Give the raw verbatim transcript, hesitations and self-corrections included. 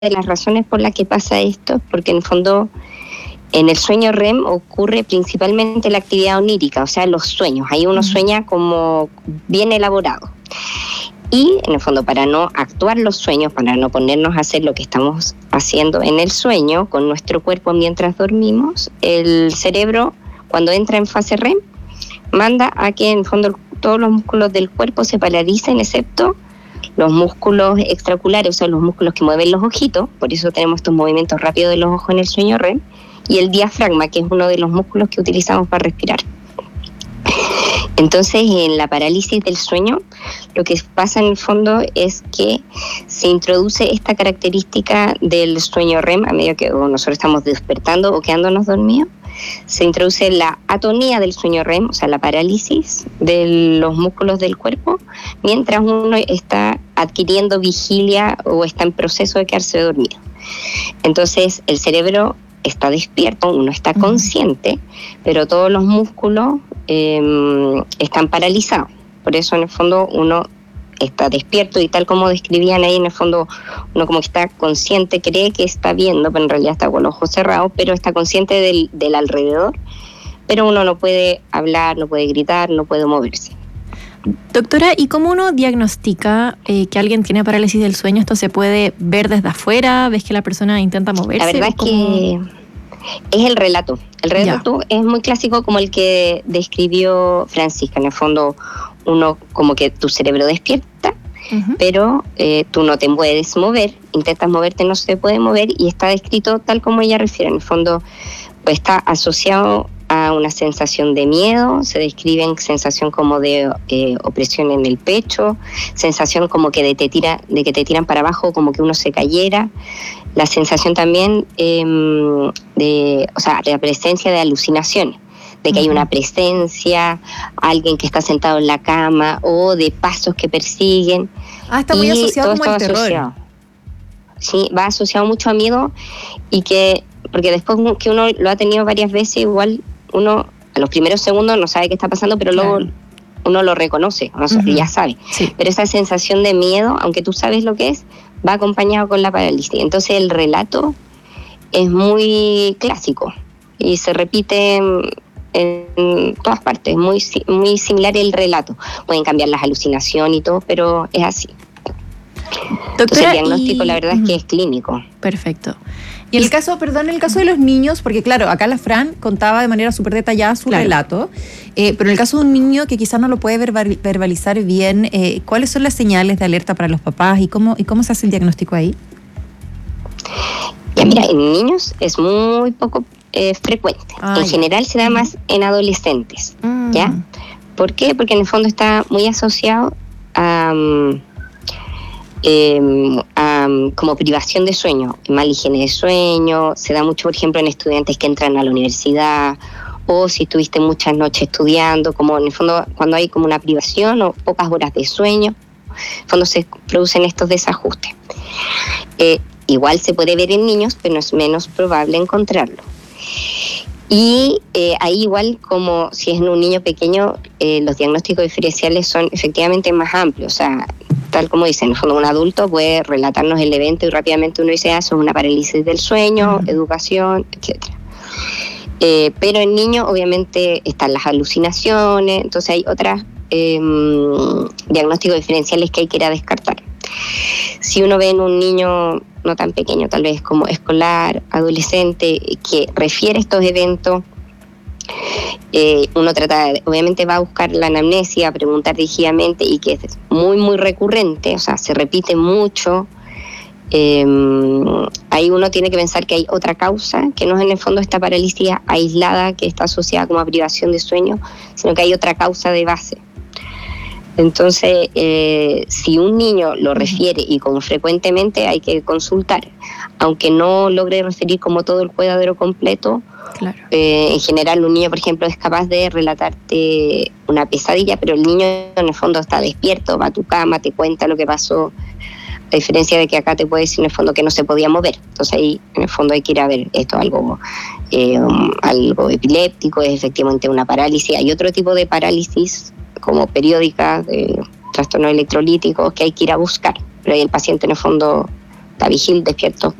de las razones por las que pasa esto es porque en el fondo en el sueño R E M ocurre principalmente la actividad onírica, o sea, los sueños. Ahí uno sueña como bien elaborado. Y en el fondo, para no actuar los sueños, para no ponernos a hacer lo que estamos haciendo en el sueño con nuestro cuerpo mientras dormimos, el cerebro, cuando entra en fase R E M, manda a que en el fondo todos los músculos del cuerpo se paralicen, excepto los músculos extraoculares, o sea, los músculos que mueven los ojitos. Por eso tenemos estos movimientos rápidos de los ojos en el sueño R E M, y el diafragma, que es uno de los músculos que utilizamos para respirar. Entonces, en la parálisis del sueño, lo que pasa en el fondo es que se introduce esta característica del sueño R E M a medida que nosotros estamos despertando o quedándonos dormidos. Se introduce la atonía del sueño R E M, o sea, la parálisis de los músculos del cuerpo, mientras uno está adquiriendo vigilia o está en proceso de quedarse dormido. Entonces, el cerebro está despierto, uno está consciente, pero todos los músculos eh, están paralizados. Por eso, en el fondo, uno está despierto y tal como describían ahí, en el fondo, uno como que está consciente, cree que está viendo, pero en realidad está con los ojos cerrados, pero está consciente del, del alrededor, pero uno no puede hablar, no puede gritar, no puede moverse. Doctora, ¿y cómo uno diagnostica eh, que alguien tiene parálisis del sueño? ¿Esto se puede ver desde afuera? ¿Ves que la persona intenta moverse? La verdad es ¿Cómo? que es el relato. El relato ya. Es muy clásico, como el que describió Francisca. En el fondo, uno como que tu cerebro despierta, uh-huh. pero eh, tú no te puedes mover, intentas moverte, no se puede mover, y está descrito tal como ella refiere. En el fondo, pues, está asociado a una sensación de miedo, se describe en sensación como de eh, opresión en el pecho, sensación como que de, te tira, de que te tiran para abajo, como que uno se cayera, la sensación también eh, de, o sea, la presencia de alucinaciones, de que uh-huh. hay una presencia, alguien que está sentado en la cama, o de pasos que persiguen. Ah, está muy asociado como al terror. Asociado. Sí, va asociado mucho a miedo, y que, porque después que uno lo ha tenido varias veces, igual uno a los primeros segundos no sabe qué está pasando, pero luego claro. uno lo reconoce, uno uh-huh. ya sabe. Sí. Pero esa sensación de miedo, aunque tú sabes lo que es, va acompañado con la parálisis. Entonces el relato es muy clásico y se repite en, en todas partes, muy, muy similar el relato. Pueden cambiar las alucinaciones y todo, pero es así. Doctora, entonces el diagnóstico y... la verdad uh-huh. es que es clínico. Perfecto. Y el caso, perdón, el caso de los niños, porque claro, acá la Fran contaba de manera súper detallada su claro. relato, eh, pero en el caso de un niño que quizás no lo puede verbal, verbalizar bien, eh, ¿cuáles son las señales de alerta para los papás y cómo, y cómo se hace el diagnóstico ahí? Ya mira, en niños es muy poco eh, frecuente. Ah, en ya. general se da más en adolescentes, mm. ¿ya? ¿Por qué? Porque en el fondo está muy asociado a... Um, Eh, um, como privación de sueño, mala higiene de sueño. Se da mucho, por ejemplo, en estudiantes que entran a la universidad, o si estuviste muchas noches estudiando, como en el fondo cuando hay como una privación o pocas horas de sueño, en el fondo se producen estos desajustes. Eh, igual se puede ver en niños, pero es menos probable encontrarlo. Y eh, ahí igual, como si es en un niño pequeño, eh, los diagnósticos diferenciales son efectivamente más amplios. O sea, tal como dicen, en el fondo un adulto puede relatarnos el evento y rápidamente uno dice, ah, eso es una parálisis del sueño, uh-huh. educación, etcétera. Eh, pero en niños obviamente están las alucinaciones, entonces hay otros eh, diagnósticos diferenciales que hay que ir a descartar. Si uno ve en un niño no tan pequeño, tal vez como escolar, adolescente, que refiere estos eventos, eh, uno trata, de, obviamente va a buscar la anamnesia, a preguntar dirigidamente, y que es muy, muy recurrente, o sea, se repite mucho. Eh, ahí uno tiene que pensar que hay otra causa, que no es en el fondo esta parálisis aislada que está asociada como a privación de sueño, sino que hay otra causa de base. Entonces, eh, si un niño lo refiere y como frecuentemente, hay que consultar. Aunque no logre referir como todo el cuadro completo, claro. eh, en general un niño, por ejemplo, es capaz de relatarte una pesadilla, pero el niño en el fondo está despierto, va a tu cama, te cuenta lo que pasó, a diferencia de que acá te puede decir en el fondo que no se podía mover. Entonces ahí en el fondo hay que ir a ver esto, algo, eh, um, algo epiléptico, es efectivamente una parálisis. Hay otro tipo de parálisis como periódica, de trastornos electrolíticos, que hay que ir a buscar, pero ahí el paciente en el fondo está vigil, despierto